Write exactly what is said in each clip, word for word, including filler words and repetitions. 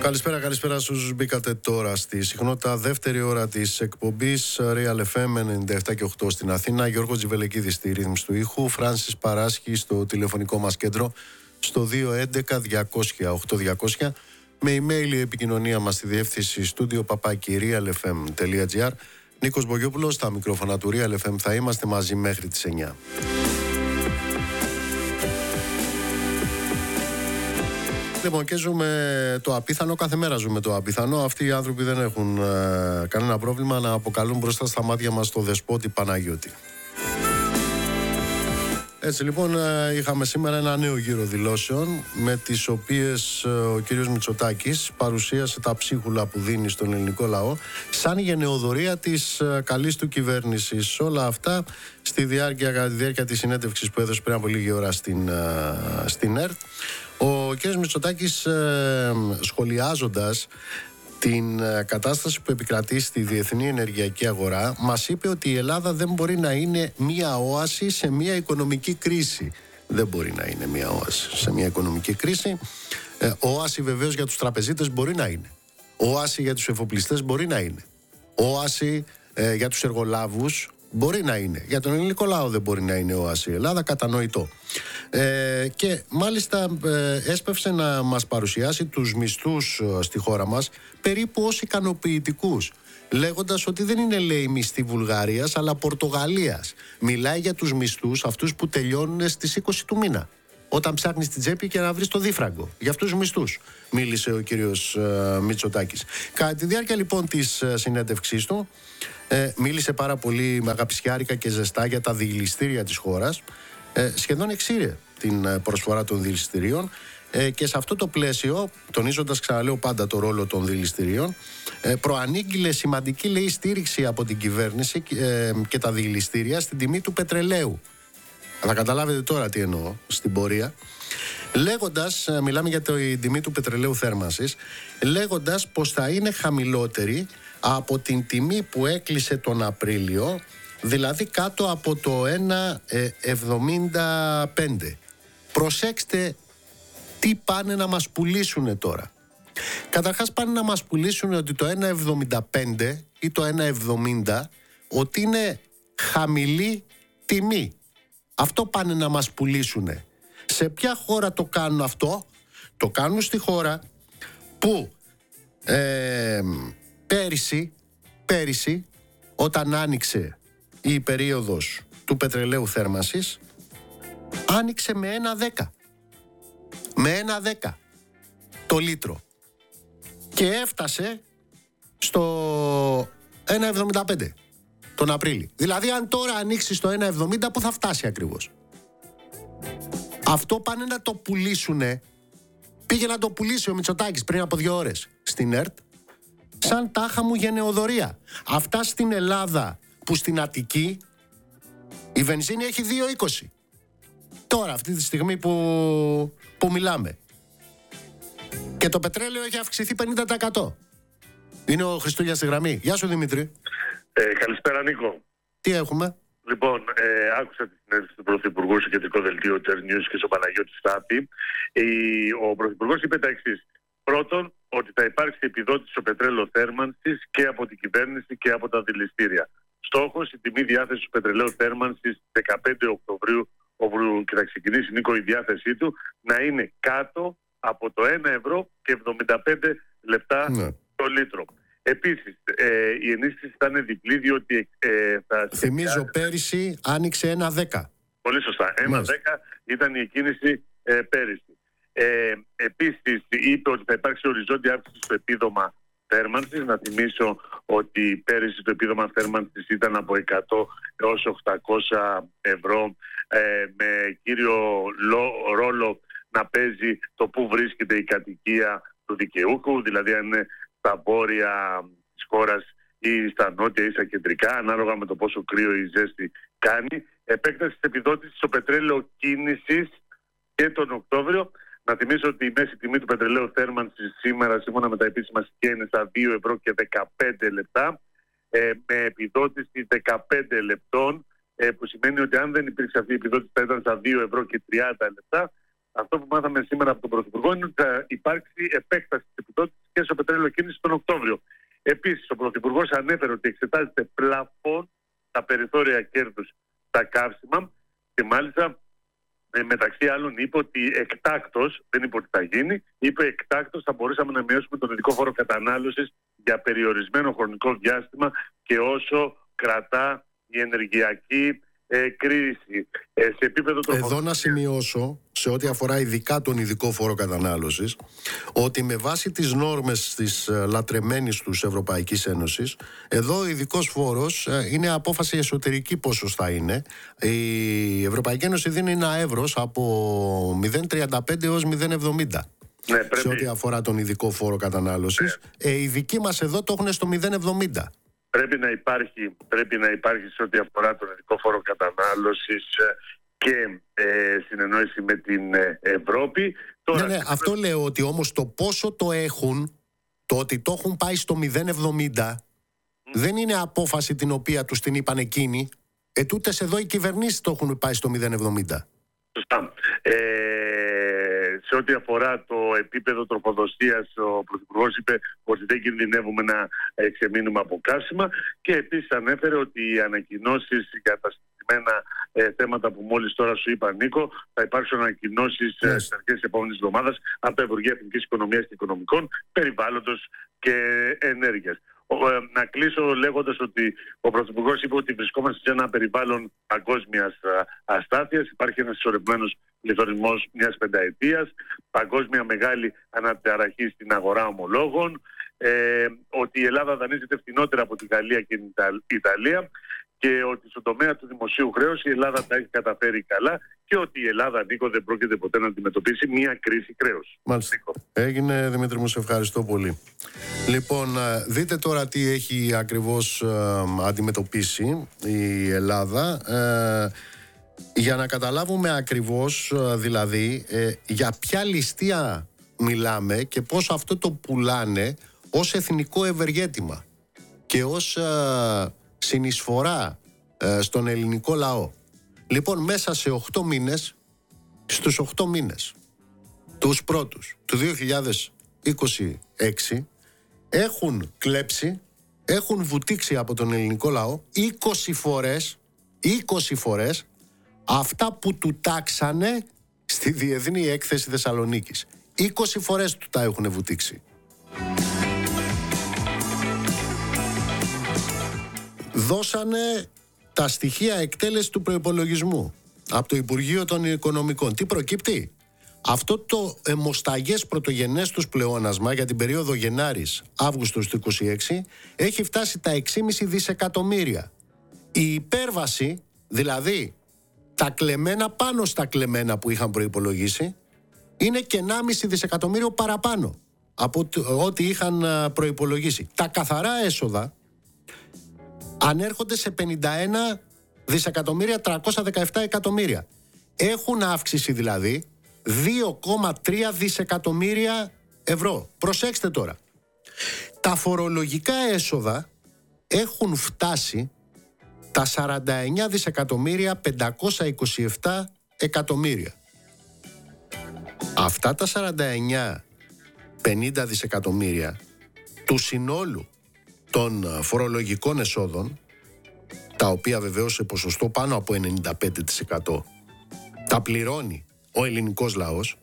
Καλησπέρα, καλησπέρα στους μπήκατε τώρα στη συχνότητα δεύτερη ώρα της εκπομπής Real εφ εμ ενενήντα επτά και οκτώ στην Αθήνα. Γιώργος Τζιβελεκίδης στη ρύθμιση του ήχου, Φράνσις Παράσχη στο τηλεφωνικό μας κέντρο στο δύο έντεκα διακόσια οκτώ διακόσια, με email η επικοινωνία μας στη διεύθυνση στούντιο παπάκι real f m τελεία g r. Νίκος Μπογιόπουλος στα μικρόφωνα του Real εφ εμ, θα είμαστε μαζί μέχρι τις εννιά. Λοιπόν, και ζούμε το απίθανο, κάθε μέρα ζούμε το απίθανο. Αυτοί οι άνθρωποι δεν έχουν ε, κανένα πρόβλημα να αποκαλούν μπροστά στα μάτια μας το δεσπότη Παναγιώτη. Έτσι λοιπόν, ε, είχαμε σήμερα ένα νέο γύρο δηλώσεων, με τις οποίες ε, ο κύριος Μητσοτάκης παρουσίασε τα ψίχουλα που δίνει στον ελληνικό λαό σαν γενεοδορία της ε, καλής του κυβέρνησης. Όλα αυτά στη διάρκεια, κατά τη διάρκεια της συνέντευξης που έδωσε πριν από λίγη ώρα στην, ε, στην ΕΡΤ. Ο κ. Μητσοτάκης, ε, σχολιάζοντας την ε, κατάσταση που επικρατεί στη διεθνή ενεργειακή αγορά, μας είπε ότι η Ελλάδα δεν μπορεί να είναι μία όαση σε μία οικονομική κρίση. Δεν μπορεί να είναι μία όαση σε μία οικονομική κρίση. Ε, όαση βεβαίως για τους τραπεζίτες μπορεί να είναι. Όαση για τους εφοπλιστές μπορεί να είναι. Όαση ε, για τους εργολάβους μπορεί να είναι. Για τον ελληνικό λαό δεν μπορεί να είναι όαση η Ελλάδα, κατανοητό. Ε, και μάλιστα ε, έσπευσε να μας παρουσιάσει τους μισθούς ε, στη χώρα μας περίπου ως ικανοποιητικούς, λέγοντας ότι δεν είναι, λέει, μισθοί Βουλγαρίας αλλά Πορτογαλίας. Μιλάει για τους μισθούς αυτούς που τελειώνουν στις είκοσι του μήνα, όταν ψάχνεις την τσέπη και να βρεις το δίφραγκο. Για αυτούς τους μισθούς μίλησε ο κύριος ε, Μητσοτάκης. Κατά τη διάρκεια λοιπόν της ε, συνέντευξής του, ε, μίλησε πάρα πολύ αγαπησιάρικα και ζεστά για τα διηλιστήρια της χώρας. Ε, σχεδόν εξήρε την ε, προσφορά των διηλιστηρίων, ε, και σε αυτό το πλαίσιο, τονίζοντας, ξαναλέω, πάντα το ρόλο των διηλιστηρίων, ε, προανήγγειλε σημαντική, λέει, στήριξη από την κυβέρνηση ε, και τα διηλιστήρια στην τιμή του πετρελαίου. Θα καταλάβετε τώρα τι εννοώ στην πορεία. Λέγοντας, μιλάμε για την τιμή του πετρελαίου θέρμανσης, λέγοντας πως θα είναι χαμηλότερη από την τιμή που έκλεισε τον Απρίλιο, δηλαδή κάτω από το ένα εβδομήντα πέντε. Προσέξτε τι πάνε να μας πουλήσουν τώρα. Καταρχάς πάνε να μας πουλήσουν ότι το ένα εβδομήντα πέντε ή το ένα εβδομήντα ότι είναι χαμηλή τιμή. Αυτό πάνε να μας πουλήσουνε. Σε ποια χώρα το κάνουν αυτό? Το κάνουν στη χώρα που ε, πέρυσι, πέρυσι όταν άνοιξε η περίοδος του πετρελαίου θέρμανσης, άνοιξε με ένα δέκα. Με ένα δέκα το λίτρο. Και έφτασε στο ένα εβδομήντα πέντε τον Απρίλιο. Δηλαδή αν τώρα ανοίξει στο ένα εβδομήντα, που θα φτάσει ακριβώς? Αυτό πάνε να το πουλήσουνε. Πήγε να το πουλήσει ο Μητσοτάκης πριν από δύο ώρες στην ΕΡΤ σαν τάχα μου γενεοδορία. Αυτά στην Ελλάδα, που στην Αττική η βενζίνη έχει δύο είκοσι. Τώρα αυτή τη στιγμή που, που μιλάμε. Και το πετρέλαιο έχει αυξηθεί πενήντα τοις εκατό. Είναι ο Χριστούγια στη γραμμή. Γεια σου, Δημήτρη. Ε, καλησπέρα, Νίκο. Τι έχουμε? Λοιπόν, ε, άκουσα τη συνέντευξη του Πρωθυπουργού στο κεντρικό δελτίο Τερ Νιούς και στο Παναγιώτη Στάπη. Ε, ο Πρωθυπουργός είπε τα εξής. Πρώτον, ότι θα υπάρξει επιδότηση στο πετρέλαιο θέρμανσης και από την κυβέρνηση και από τα δηληστήρια. Στόχος, η τιμή διάθεση του πετρελαίου θέρμανσης δεκαπέντε Οκτωβρίου, όπου και θα ξεκινήσει, Νίκο, η διάθεσή του, να είναι κάτω από το ένα ευρώ και εβδομήντα πέντε λεπτά ναι. το λίτρο. Επίσης, ε, η ενίσχυση θα είναι διπλή, διότι ε, θα... Θυμίζω, πέρυσι άνοιξε ένα δέκα. Πολύ σωστά. ένα δέκα ήταν η εκκίνηση ε, πέρυσι. Ε, επίσης, είπε ότι θα υπάρξει οριζόντια αύξηση στο επίδομα θέρμανσης. Να θυμίσω ότι πέρυσι το επίδομα θέρμανσης ήταν από εκατό έως οκτακόσια ευρώ, ε, με κύριο λό, ρόλο να παίζει το που βρίσκεται η κατοικία του δικαιούχου, δηλαδή αν είναι στα βόρεια της χώρας ή στα νότια ή στα κεντρικά, ανάλογα με το πόσο κρύο ή ζέστη κάνει. Επέκταση της επιδότησης στο πετρέλαιο κίνησης και τον Οκτώβριο. Να θυμίσω ότι η μέση τιμή του πετρελαίου θέρμανσης σήμερα, σύμφωνα με τα επίσημα στοιχεία, είναι στα δύο ευρώ και δεκαπέντε λεπτά, ε, με επιδότηση δεκαπέντε λεπτών, ε, που σημαίνει ότι αν δεν υπήρξε αυτή η επιδότηση θα ήταν στα δύο ευρώ και τριάντα λεπτά. αυτό που μάθαμε σήμερα από τον Πρωθυπουργό είναι ότι θα υπάρξει επέκταση της επιδότησης και στο πετρέλαιο κίνηση τον Οκτώβριο. Επίσης, ο Πρωθυπουργός ανέφερε ότι εξετάζεται πλαφόν τα περιθώρια κέρδους στα καύσιμα και μάλιστα ε, μεταξύ άλλων είπε ότι εκτάκτος, δεν είπε ότι θα γίνει, είπε εκτάκτος θα μπορούσαμε να μειώσουμε τον ειδικό φόρο κατανάλωσης για περιορισμένο χρονικό διάστημα και όσο κρατά η ενεργειακή ε, κρίση. Ε, σε επίπεδο Εδώ να σημειώσω, σε ό,τι αφορά ειδικά τον ειδικό φόρο κατανάλωσης, ότι με βάση τις νόρμες της ε, λατρεμένης τους Ευρωπαϊκής Ένωσης, εδώ ο ειδικός φόρος ε, είναι απόφαση εσωτερική πόσος θα είναι. Η Ευρωπαϊκή Ένωση δίνει ένα εύρος από μηδέν κόμμα τριάντα πέντε έως μηδέν κόμμα εβδομήντα. Ναι, πρέπει... σε ό,τι αφορά τον ειδικό φόρο κατανάλωσης. Ναι. Ε, οι δικοί μας εδώ το έχουν στο μηδέν κόμμα εβδομήντα. Πρέπει να υπάρχει, πρέπει να υπάρχει σε ό,τι αφορά τον ειδικό φόρο κατανάλωσης και ε, συνεννόηση με την ε, Ευρώπη. Τώρα, ναι, ναι, αυτό λέω ότι όμως το πόσο το έχουν, το ότι το έχουν πάει στο μηδέν κόμμα εβδομήντα, mm. δεν είναι απόφαση την οποία τους την είπαν εκείνοι. Ετούτες εδώ οι κυβερνήσεις το έχουν πάει στο μηδέν κόμμα εβδομήντα. Σωστά. Ε, σε ό,τι αφορά το επίπεδο τροφοδοσίας, ο Πρωθυπουργός είπε ότι δεν κινδυνεύουμε να εξεμείνουμε από καύσιμα και επίσης ανέφερε ότι οι ανακοινώσεις για τα συγκεκριμένα ε, θέματα που μόλις τώρα σου είπα, Νίκο, θα υπάρξουν ανακοινώσεις yes. ε, στις αρχές της επόμενης εβδομάδας από τα Υπουργεία Εθνικής Οικονομίας και Οικονομικών, Περιβάλλοντος και Ενέργειας. Να κλείσω λέγοντας ότι ο Πρωθυπουργός είπε ότι βρισκόμαστε σε ένα περιβάλλον παγκόσμιας αστάθειας. Υπάρχει ένας συσσωρευμένος πληθωρισμός μιας πενταετίας, παγκόσμια μεγάλη αναταραχή στην αγορά ομολόγων, ε, ότι η Ελλάδα δανείζεται φθηνότερα από τη Γαλλία και την Ιταλία και ότι στον τομέα του δημοσίου χρέους η Ελλάδα τα έχει καταφέρει καλά και ότι η Ελλάδα, Νίκο, δεν πρόκειται ποτέ να αντιμετωπίσει μια κρίση χρέους. Μάλιστα. Νίκο. Έγινε, Δημήτρη μου, σε ευχαριστώ πολύ. Λοιπόν, δείτε τώρα τι έχει ακριβώς ε, αντιμετωπίσει η Ελλάδα ε, για να καταλάβουμε ακριβώς ε, δηλαδή ε, για ποια ληστεία μιλάμε και πώς αυτό το πουλάνε ως εθνικό ευεργέτημα και ως ε, συνεισφορά ε, στον ελληνικό λαό. Λοιπόν, μέσα σε οκτώ μήνες, στους οκτώ μήνες, τους πρώτους του δύο χιλιάδες είκοσι έξι, έχουν κλέψει, έχουν βουτήξει από τον ελληνικό λαό είκοσι φορές, είκοσι φορές αυτά που του τάξανε στη Διεθνή Έκθεση Θεσσαλονίκης. είκοσι φορές του τα έχουν βουτήξει. Δώσανε τα στοιχεία εκτέλεσης του προϋπολογισμού από το Υπουργείο των Οικονομικών. Τι προκύπτει? Αυτό το αιμοσταγές πρωτογενές τους πλεόνασμα για την περίοδο Γενάρης-Αύγουστος του είκοσι έξι έχει φτάσει τα έξι κόμμα πέντε δισεκατομμύρια. Η υπέρβαση, δηλαδή τα κλεμμένα πάνω στα κλεμμένα που είχαν προϋπολογίσει, είναι και ενάμιση δισεκατομμύριο παραπάνω από ό,τι είχαν προϋπολογίσει. Τα καθαρά έσοδα ανέρχονται σε πενήντα ένα δισεκατομμύρια τριακόσια δεκαεπτά εκατομμύρια. Έχουν αύξηση δηλαδή δύο κόμμα τρία δισεκατομμύρια ευρώ. Προσέξτε τώρα. Τα φορολογικά έσοδα έχουν φτάσει τα σαράντα εννέα δισεκατομμύρια πεντακόσια είκοσι επτά εκατομμύρια. Αυτά τα σαράντα εννέα πενήντα δισεκατομμύρια του συνόλου των φορολογικών εσόδων, τα οποία βεβαίως σε ποσοστό πάνω από ενενήντα πέντε τοις εκατό τα πληρώνει ο ελληνικός λαός,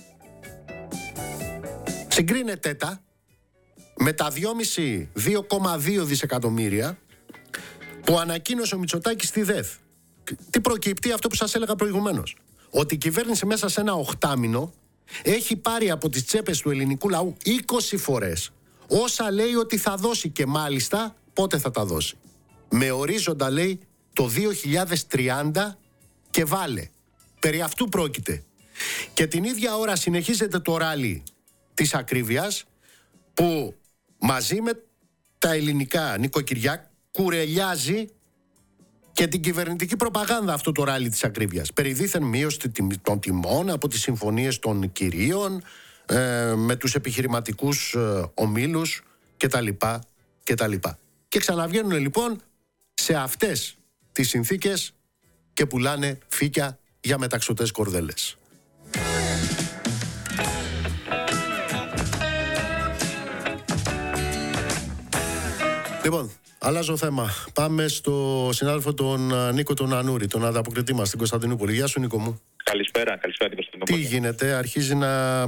συγκρίνεται τα με τα δύο κόμμα δύο δισεκατομμύρια που ανακοίνωσε ο Μητσοτάκης στη ΔΕΘ. Τι προκύπτει? Αυτό που σας έλεγα προηγουμένως, ότι η κυβέρνηση μέσα σε ένα οχτάμηνο έχει πάρει από τις τσέπες του ελληνικού λαού είκοσι φορές όσα λέει ότι θα δώσει, και μάλιστα πότε θα τα δώσει. Με ορίζοντα, λέει, το δύο χιλιάδες τριάντα και βάλε. Περί αυτού πρόκειται. Και την ίδια ώρα συνεχίζεται το ράλι της ακρίβειας που μαζί με τα ελληνικά νοικοκυριά κουρελιάζει και την κυβερνητική προπαγάνδα αυτό το ράλι της ακρίβειας. Περί δίθεν μείωση των τιμών από τις συμφωνίες των κυρίων ε, με τους επιχειρηματικούς ε, ομίλους κτλ. κτλ. Και ξαναβγαίνουν λοιπόν σε αυτές τις συνθήκες και πουλάνε φύκια για μεταξωτές κορδέλες. Λοιπόν, αλλάζω θέμα. Πάμε στο συνάδελφο τον Νίκο τον Ανούρη, τον ανταποκριτή μας στην Κωνσταντινούπολη. Γεια σου, Νίκο μου. Καλησπέρα, καλησπέρα την Κωνσταντινούπολη. Τι γίνεται, αρχίζει να...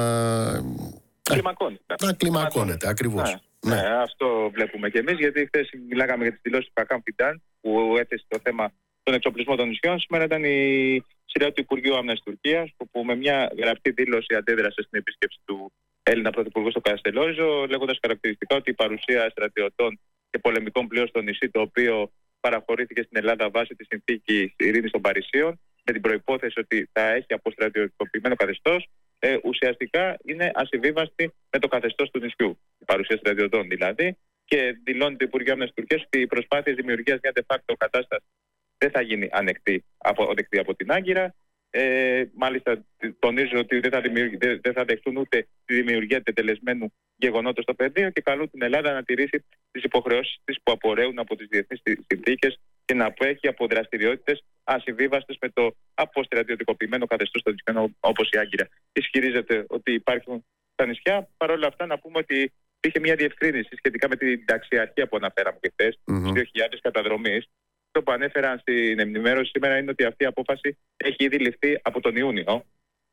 Κλιμακώνεται. Να κλιμακώνεται, ακριβώς. Ναι. ναι, αυτό βλέπουμε κι εμείς, γιατί χθες μιλάγαμε για τις δηλώσεις του Χακάν Φιντάν, που έθεσε το θέμα των εξοπλισμών των νησιών. Σήμερα ήταν η σειρά του Υπουργείου Άμυνας της Τουρκίας, που με μια γραπτή δήλωση αντέδρασε στην επίσκεψη του Έλληνα Πρωθυπουργού στο Καστελόριζο, λέγοντας χαρακτηριστικά ότι η παρουσία στρατιωτών και πολεμικών πλοίων στο νησί, το οποίο παραχωρήθηκε στην Ελλάδα βάσει της συνθήκης ειρήνης των Παρισίων, με την προϋπόθεση ότι θα έχει αποστρατιωτικοποιημένο καθεστώς, ε, ουσιαστικά είναι ασυμβίβαστη με το καθεστώς του νησιού. Η παρουσία στρατιωτών δηλαδή. Και δηλώνει το Υπουργείο Άμυνας της Τουρκίας ότι οι προσπάθειες δημιουργίας μια de facto κατάσταση δεν θα γίνει ανεκτή από, από την Άγκυρα. Ε, μάλιστα, τονίζω ότι δεν θα, δεν, δεν θα δεχτούν ούτε τη δημιουργία τετελεσμένου γεγονότος στο πεδίο και καλούν την Ελλάδα να τηρήσει τις υποχρεώσεις της που απορρέουν από τις διεθνείς συνθήκες και να απέχει από δραστηριότητες ασυμβίβαστες με το αποστρατιωτικοποιημένο καθεστώς των νησιών όπως η Άγκυρα. Ισχυρίζεται ότι υπάρχουν στα νησιά. Παρ' όλα αυτά, να πούμε ότι υπήρχε μια διευκρίνηση σχετικά με την ταξιαρχία που αναφέραμε και χθες, mm-hmm. τις δύο χιλιάδες καταδρομής. Το που ανέφεραν στην ενημέρωση σήμερα είναι ότι αυτή η απόφαση έχει ήδη ληφθεί από τον Ιούνιο.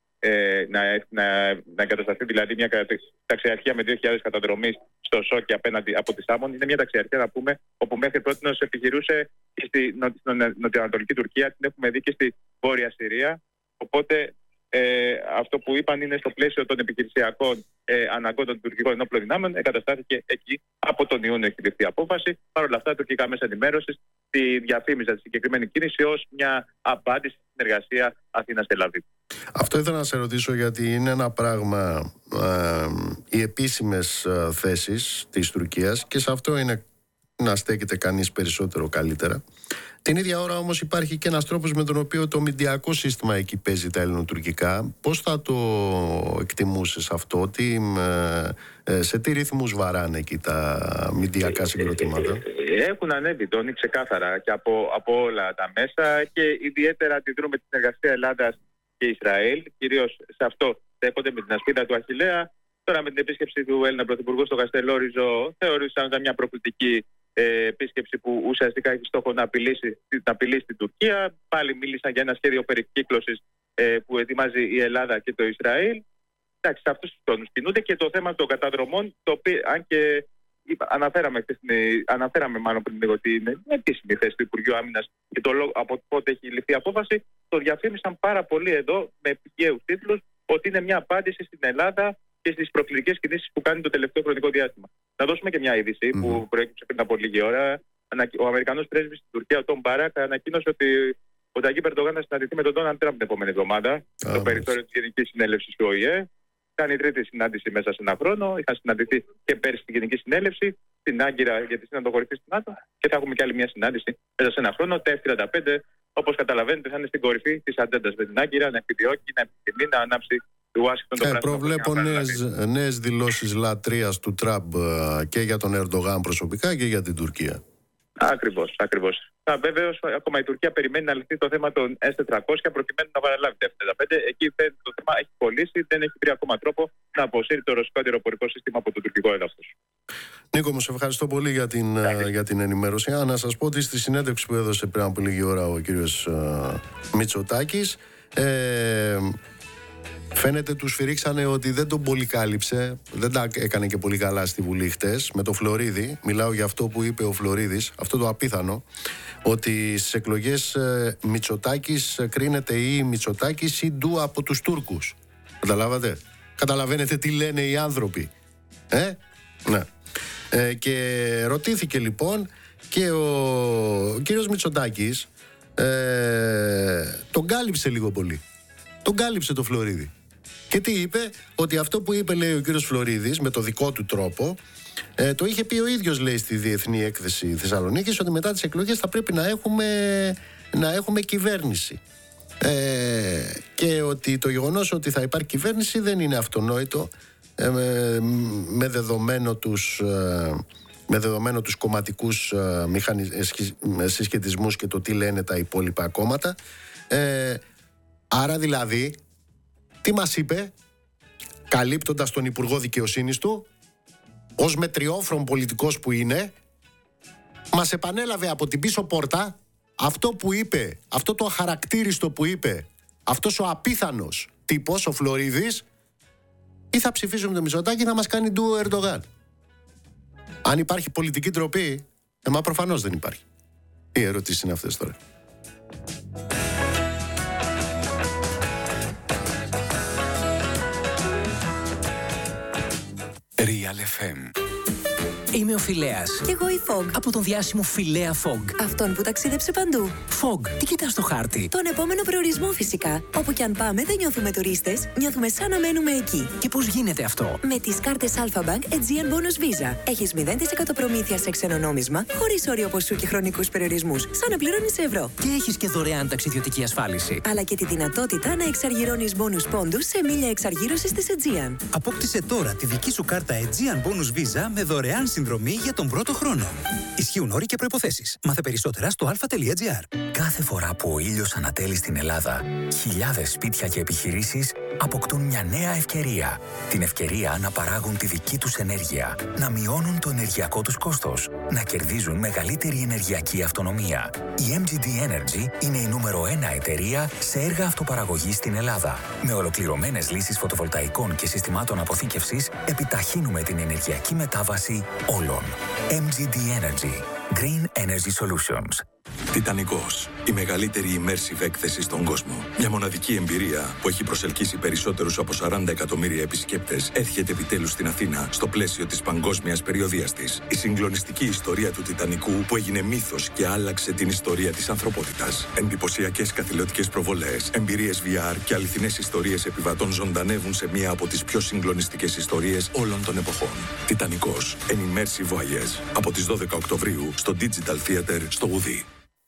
Ε, να, να, να εγκατασταθεί δηλαδή μια ταξιαρχία με δύο χιλιάδες καταδρομής στο Σόκι απέναντι από τη Σάμον. Είναι μια ταξιαρχία, να πούμε, όπου μέχρι πρώτη επιχειρούσε και στη νοτιοανατολική Τουρκία, την έχουμε δει και στη Βόρεια Συρία. Οπότε ε, αυτό που είπαν είναι στο πλαίσιο των επιχειρησιακών ε, αναγκών των τουρκικών ενόπλων δυνάμεων, εγκαταστάθηκε εκεί από τον Ιούνιο έχει ληφθεί απόφαση. Παρ' όλα αυτά, τα τουρκικά μέσα ενημέρωσης τη διαφήμιζαν τη συγκεκριμένη κίνηση ως μια απάντηση στην συνεργασία Αθήνας-Τελαβή. Αυτό ήθελα να σε ρωτήσω, γιατί είναι ένα πράγμα ε, οι επίσημες ε, θέσεις της Τουρκίας, και σε αυτό είναι να στέκεται κανείς περισσότερο καλύτερα. Την ίδια ώρα όμως υπάρχει και ένας τρόπος με τον οποίο το μηντιακό σύστημα εκεί παίζει τα ελληνοτουρκικά. Πώς θα το εκτιμούσες αυτό, τι, ε, σε τι ρυθμούς βαράνε εκεί τα μηντιακά συγκροτήματα? Έχουν ανέβει τόνοι ξεκάθαρα και από, από όλα τα μέσα, και ιδιαίτερα αντιδρούν με τη συνεργασία Ελλάδας και Ισραήλ. Κυρίως σε αυτό στέκονται με την ασπίδα του Αχιλλέα. Τώρα με την επίσκεψη του Έλληνα Πρωθυπουργού στο Καστελόριζο θεωρήσαν ότι μια προκλητική ε, επίσκεψη που ουσιαστικά έχει στόχο να απειλήσει, να απειλήσει την Τουρκία. Πάλι μίλησαν για ένα σχέδιο περικύκλωσης ε, που ετοιμάζει η Ελλάδα και το Ισραήλ. Εντάξει, σε αυτούς τους τόνους κινούνται, και το θέμα των καταδρομών, το οποίο, αν και είπα, αναφέραμε, αναφέραμε μάλλον πριν λίγο ότι είναι επίσημη θέση του Υπουργείου Άμυνας και το λόγο από πότε έχει ληφθεί απόφαση, το διαφήμισαν πάρα πολύ εδώ με πηγαίους τίτλους ότι είναι μια απάντηση στην Ελλάδα και στις προκλητικές κινήσεις που κάνει το τελευταίο χρονικό διάστημα. Να δώσουμε και μια είδηση mm-hmm. που προέκυψε πριν από λίγη ώρα. Ο Αμερικανός πρέσβης στην Τουρκία, ο Τόμ Μπάρακ, ανακοίνωσε ότι ο Ταγί Ερντογάν θα συναντηθεί με τον Ντόναλντ Τραμπ την επόμενη εβδομάδα oh, στο περιθώριο της Γενικής Συνέλευσης του Ο Η Ε. Κάνει τρίτη συνάντηση μέσα σε ένα χρόνο. Είχαν συναντηθεί και πέρυσι στην Γενική Συνέλευση, στην Άγκυρα για τη Σύνοδο Κορυφής του ΝΑΤΟ, και θα έχουμε και άλλη μια συνάντηση μέσα σε ένα χρόνο. Τα εφ τριάντα πέντε, όπως καταλαβαίνετε, θα είναι στην κορυφή της ατζέντας με την Άγκυρα, να επιδιώκει, να επιθυμεί να ανάψει του Ουάσιγκτον το ε, πράσινο. Προβλέπω νέες δηλώσεις λατρείας του Τραμπ και για τον Ερντογάν προσωπικά και για την Τουρκία. Ακριβώς, ακριβώς. Βέβαιως, ακόμα η Τουρκία περιμένει να λυθεί το θέμα των ες τετρακόσια προκειμένου να παραλάβει τα εφ τριάντα πέντε. Εκεί το θέμα έχει κολλήσει, δεν έχει βρει ακόμα τρόπο να αποσύρει το ρωσικό αεροπορικό σύστημα από το τουρκικό έδαφος. Νίκο μου, σε ευχαριστώ πολύ για την, για την ενημέρωση. Α, να σας πω ότι στη συνέντευξη που έδωσε πριν από λίγη ώρα ο κύριος uh, Μητσοτάκης, ε, φαίνεται τους σφυρίξανε ότι δεν τον πολύ κάλυψε, δεν τα έκανε και πολύ καλά στη Βουλή χτες με το Φλωρίδη. Μιλάω για αυτό που είπε ο Φλωρίδης, αυτό το απίθανο, ότι στις εκλογές ε, Μητσοτάκης κρίνεται ή Μητσοτάκης ή Ντου από τους Τούρκους. Καταλάβατε? Καταλαβαίνετε τι λένε οι άνθρωποι? Ε, ναι. Ε, και ρωτήθηκε λοιπόν και ο, ο κύριος Μητσοτάκης ε, τον κάλυψε λίγο πολύ. Τον κάλυψε το Φλωρίδη. Και τι είπε? Ότι αυτό που είπε, λέει, ο κύριος Φλωρίδης με το δικό του τρόπο, ε, το είχε πει ο ίδιος, λέει, στη Διεθνή Έκθεση Θεσσαλονίκης, ότι μετά τις εκλογές θα πρέπει να έχουμε, να έχουμε κυβέρνηση. Ε, και ότι το γεγονός ότι θα υπάρχει κυβέρνηση δεν είναι αυτονόητο, ε, με, με δεδομένο τους... Ε, με δεδομένο τους κομματικούς ε, μηχανι... συσχετισμούς και το τι λένε τα υπόλοιπα κόμματα. Ε, άρα δηλαδή, τι μας είπε, καλύπτοντας τον Υπουργό Δικαιοσύνης του, ως μετριόφρον πολιτικός που είναι, μας επανέλαβε από την πίσω πόρτα αυτό που είπε, αυτό το αχαρακτήριστο που είπε αυτός ο απίθανος τύπος, ο Φλωρίδης, ή θα ψηφίσουμε το Μητσοτάκη να μας κάνει ντου ο Ερντογάν. Αν υπάρχει πολιτική ντροπή, ε, μα προφανώς δεν υπάρχει. Τι ερωτήσεις είναι αυτές τώρα? Real εφ εμ. Είμαι ο Φιλέας. Κι εγώ η Fog. Από τον διάσημο Φιλέα Fog. Αυτόν που ταξίδεψε παντού. Fog, τι κοιτάς στο χάρτη? Τον επόμενο προορισμό φυσικά. Όπου κι αν πάμε δεν νιώθουμε τουρίστες, νιώθουμε σαν να μένουμε εκεί. Και πώς γίνεται αυτό? Με τις κάρτες Alpha Bank Aegean Bonus Visa. Έχεις μηδέν τοις εκατό προμήθεια σε ξένο νόμισμα, χωρίς όριο ποσού και χρονικούς περιορισμούς. Σαν να πληρώνεις ευρώ. Και έχεις και δωρεάν ταξιδιωτική ασφάλιση. Αλλά και τη δυνατότητα να εξαργυρώνεις bonus πόντους σε μίλια εξαργύρωσης της Aegean. Απόκτησε τώρα τη δική σου κάρτα Aegean Bonus Visa με δωρεάν συνδρομή για τον πρώτο χρόνο. Ισχύουν όροι και προϋποθέσεις. Μάθε περισσότερα στο αλφα.gr. Κάθε φορά που ο ήλιος ανατέλει στην Ελλάδα, χιλιάδες σπίτια και επιχειρήσεις αποκτούν μια νέα ευκαιρία. Την ευκαιρία να παράγουν τη δική τους ενέργεια, να μειώνουν το ενεργειακό τους κόστος, να κερδίζουν μεγαλύτερη ενεργειακή αυτονομία. Η εμ τζι ντι Energy είναι η νούμερο ένα εταιρεία σε έργα αυτοπαραγωγής στην Ελλάδα. Με ολοκληρωμένες λύσεις φωτοβολταϊκών και συστημάτων αποθήκευσης, επιταχύνουμε την ενεργειακή μετάβαση όλων. εμ τζι ντι Energy. Green Energy Solutions. Τιτανικός. Η μεγαλύτερη immersive έκθεση στον κόσμο. Μια μοναδική εμπειρία που έχει προσελκύσει περισσότερους από σαράντα εκατομμύρια επισκέπτες έρχεται επιτέλους στην Αθήνα στο πλαίσιο της παγκόσμιας περιοδίας της. Η συγκλονιστική ιστορία του Τιτανικού που έγινε μύθος και άλλαξε την ιστορία της ανθρωπότητας. Εντυπωσιακές καθηλωτικές προβολές, εμπειρίες βι αρ και αληθινές ιστορίες επιβατών ζωντανεύουν σε μία από τις πιο συγκλονιστικές ιστορίες όλων των εποχών. Τιτανικός. An immersive voyage. Από τις δώδεκα Οκτωβρίου στο Digital Theater στο Ουδί.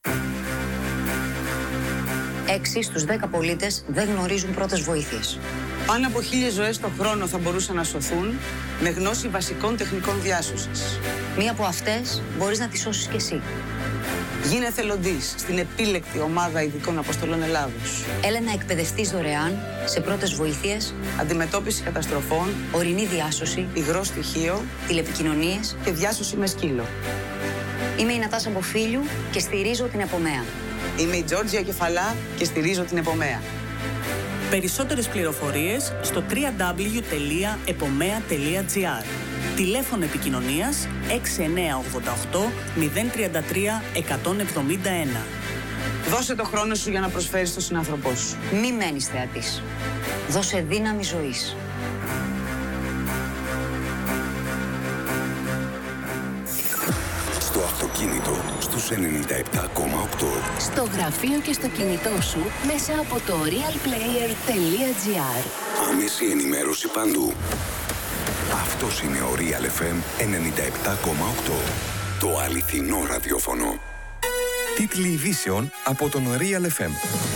Έξι στους δέκα πολίτες δεν γνωρίζουν πρώτες βοήθειες. Πάνω από χίλιες ζωές το χρόνο θα μπορούσαν να σωθούν με γνώση βασικών τεχνικών διάσωσης. Μία από αυτές μπορείς να τη σώσεις κι εσύ. Γίνε εθελοντής στην επίλεκτη ομάδα ειδικών αποστολών Ελλάδος. Έλα να εκπαιδευτείς δωρεάν σε πρώτες βοήθειες, αντιμετώπιση καταστροφών, ορεινή διάσωση, υγρό στοιχείο, τηλεπικοινωνίες και διάσωση με σκύλο. Είμαι η Νατάσα Μποφίλιου και στηρίζω την Επομέα. Είμαι η Τζόρτζια Κεφαλά και στηρίζω την Επομέα. Περισσότερες πληροφορίες στο double-u double-u double-u τελεία επομέα τελεία τζι άρ. Τηλέφωνο επικοινωνίας έξι εννιά οκτώ οκτώ μηδέν τρία τρία εκατόν εβδομήντα ένα. Δώσε το χρόνο σου για να προσφέρεις στον συνάνθρωπό σου. Μη μένεις θεατής. Δώσε δύναμη ζωής. Στο αυτοκίνητο στους ενενήντα επτά κόμμα οκτώ. Στο γραφείο και στο κινητό σου μέσα από το real player τελεία τζι άρ. Άμεση ενημέρωση παντού. Αυτός είναι ο Real εφ εμ ενενήντα επτά κόμμα οκτώ. Το αληθινό ραδιόφωνο. Τίτλοι ειδήσεων από τον Real εφ εμ.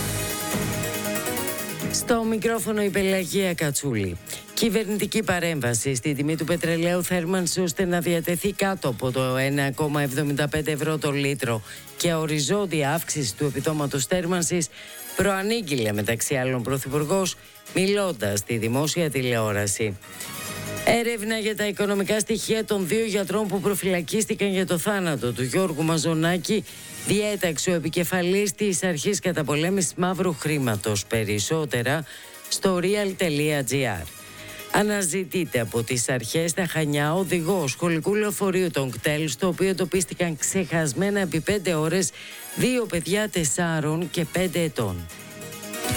Στο μικρόφωνο η Πελαγία Κατσούλη. Κυβερνητική παρέμβαση στη τιμή του πετρελαίου θέρμανση ώστε να διατεθεί κάτω από το ένα κόμμα εβδομήντα πέντε ευρώ το λίτρο και οριζόντια αύξηση του επιδόματος θέρμανσης προανήγγειλε μεταξύ άλλων Πρωθυπουργός μιλώντας στη δημόσια τηλεόραση. Έρευνα για τα οικονομικά στοιχεία των δύο γιατρών που προφυλακίστηκαν για το θάνατο του Γιώργου Μαζονάκη διέταξε ο επικεφαλής της Αρχής Καταπολέμησης Μαύρου Χρήματος. Περισσότερα στο real τελεία τζι άρ. Αναζητείται από τις αρχές στα Χανιά οδηγό σχολικού λεωφορείου των ΚΤΕΛ, στο οποίο εντοπίστηκαν ξεχασμένα επί πέντε ώρες δύο παιδιά τεσσάρων και πέντε ετών.